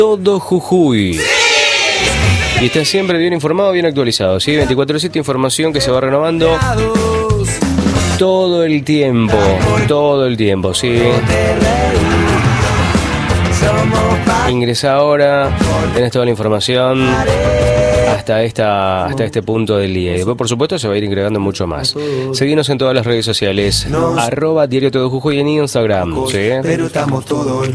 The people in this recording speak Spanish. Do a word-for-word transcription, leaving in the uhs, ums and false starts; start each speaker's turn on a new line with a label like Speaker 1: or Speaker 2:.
Speaker 1: todo Jujuy. Y está siempre bien informado, bien actualizado, ¿sí? veinticuatro siete información que se va renovando todo el tiempo, todo el tiempo, ¿sí? Ingresa ahora, tenés toda la información hasta, esta, hasta este punto del día. Y después, por supuesto, se va a ir agregando mucho más. Seguinos en todas las redes sociales, arroba Diario Todo Jujuy en Instagram, ¿sí?